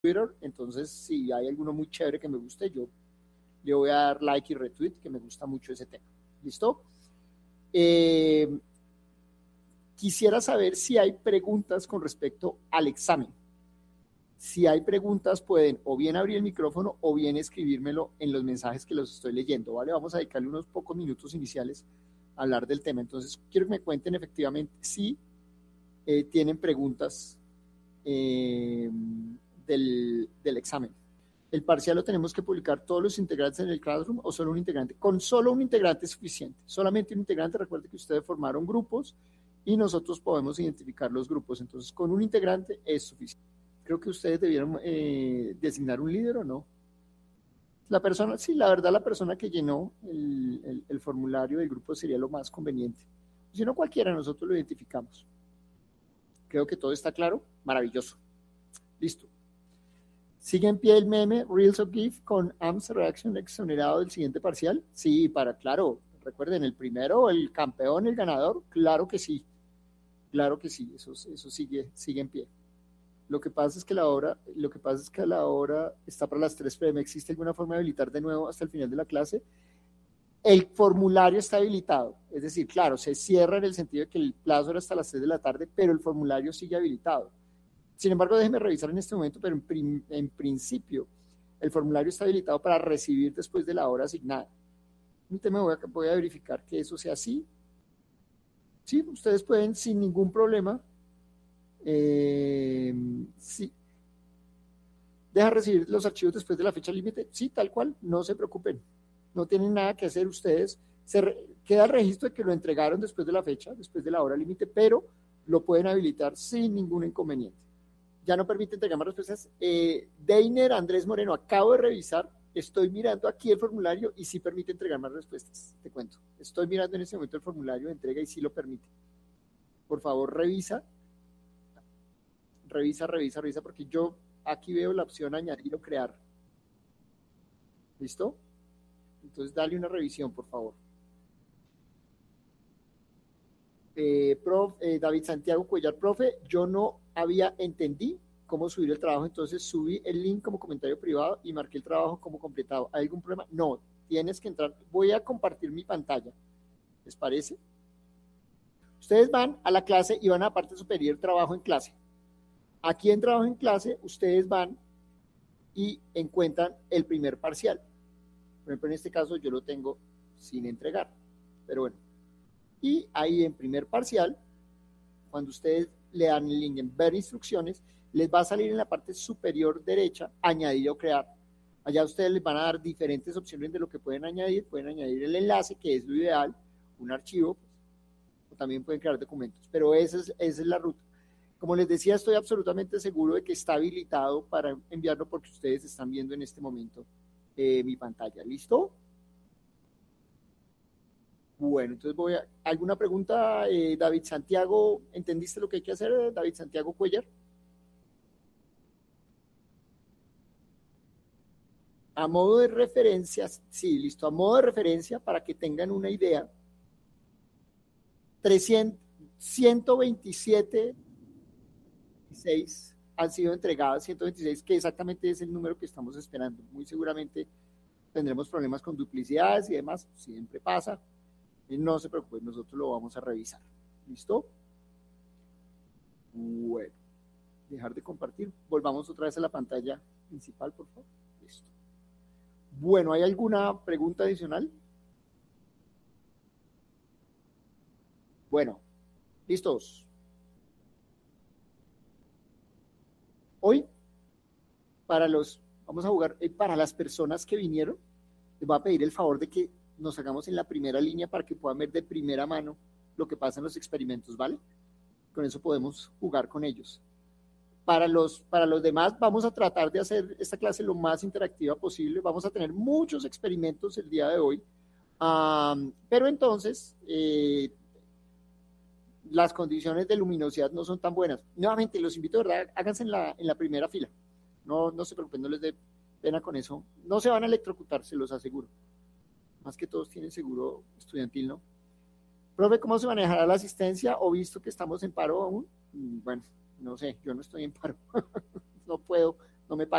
Twitter, entonces si hay alguno muy chévere que me guste, yo le voy a dar like y retweet, que me gusta mucho ese tema. ¿Listo? Quisiera saber si hay preguntas con respecto al examen. Si hay preguntas, pueden o bien abrir el micrófono o bien escribírmelo en los mensajes que los estoy leyendo, ¿vale? Vamos a dedicarle unos pocos minutos iniciales a hablar del tema. Entonces, quiero que me cuenten efectivamente si tienen preguntas del examen. ¿El parcial lo tenemos que publicar todos los integrantes en el Classroom o solo un integrante? Con solo un integrante es suficiente. Solamente un integrante. Recuerde que ustedes formaron grupos y nosotros podemos identificar los grupos. Entonces, con un integrante es suficiente. Creo que ustedes debieron designar un líder o no. La persona, sí, la verdad, la persona que llenó el formulario del grupo sería lo más conveniente. Si no, cualquiera, nosotros lo identificamos. Creo que todo está claro. Maravilloso. Listo. ¿Sigue en pie el meme Reels of GIF con AMS Reaction exonerado del siguiente parcial? Sí, claro, recuerden, el primero, el campeón, el ganador, claro que sí, eso sigue en pie. Lo que pasa es que la hora está para las 3 p.m. ¿Existe alguna forma de habilitar de nuevo hasta el final de la clase? El formulario está habilitado, es decir, claro, se cierra en el sentido de que el plazo era hasta las 3 de la tarde, pero el formulario sigue habilitado. Sin embargo, déjeme revisar en este momento, pero en principio el formulario está habilitado para recibir después de la hora asignada. Voy a verificar que eso sea así. Sí, ustedes pueden sin ningún problema. Sí. ¿Deja recibir los archivos después de la fecha límite? Sí, tal cual, no se preocupen. No tienen nada que hacer ustedes. Queda el registro de que lo entregaron después de la fecha, después de la hora límite, pero lo pueden habilitar sin ningún inconveniente. Ya no permite entregar más respuestas. Deiner Andrés Moreno, acabo de revisar, estoy mirando aquí el formulario y sí permite entregar más respuestas, te cuento. Estoy mirando en este momento el formulario de entrega y sí lo permite. Por favor, revisa, porque yo aquí veo la opción añadir o crear. ¿Listo? Entonces, dale una revisión, por favor. David Santiago Cuellar, profe, yo no había entendido cómo subir el trabajo, entonces subí el link como comentario privado y marqué el trabajo como completado. ¿Hay algún problema? No, tienes que entrar. Voy a compartir mi pantalla. ¿Les parece? Ustedes van a la clase y van a la parte superior, trabajo en clase. Aquí en trabajo en clase, ustedes van y encuentran el primer parcial. Por ejemplo, en este caso yo lo tengo sin entregar, pero bueno. Y ahí en primer parcial, cuando ustedes le dan el link en ver instrucciones, les va a salir en la parte superior derecha añadir o crear. Allá ustedes les van a dar diferentes opciones de lo que pueden añadir el enlace, que es lo ideal, un archivo, o también pueden crear documentos, pero esa es la ruta. Como les decía, estoy absolutamente seguro de que está habilitado para enviarlo porque ustedes están viendo en este momento mi pantalla. ¿Listo? Bueno, entonces ¿alguna pregunta, David Santiago? ¿Entendiste lo que hay que hacer, David Santiago Cuellar? A modo de referencia, sí, listo, a modo de referencia, para que tengan una idea, 127 han sido entregadas, 126, que exactamente es el número que estamos esperando. Muy seguramente tendremos problemas con duplicidades y demás, siempre pasa. No se preocupen, nosotros lo vamos a revisar. ¿Listo? Bueno, dejar de compartir. Volvamos otra vez a la pantalla principal, por favor. Listo. Bueno, ¿hay alguna pregunta adicional? Bueno, listos. Hoy, vamos a jugar, para las personas que vinieron, les voy a pedir el favor de que nos hagamos en la primera línea para que puedan ver de primera mano lo que pasa en los experimentos, ¿vale? Con eso podemos jugar con ellos. Para los demás, vamos a tratar de hacer esta clase lo más interactiva posible. Vamos a tener muchos experimentos el día de hoy, pero entonces las condiciones de luminosidad no son tan buenas. Nuevamente, los invito, ¿verdad? Háganse en la primera fila. No se preocupen, no les dé pena con eso. No se van a electrocutar, se los aseguro. Más que todos tienen seguro estudiantil, ¿no? Profe, ¿cómo se manejará la asistencia? ¿O visto que estamos en paro aún? Bueno, no sé, yo no estoy en paro. no no me paguen.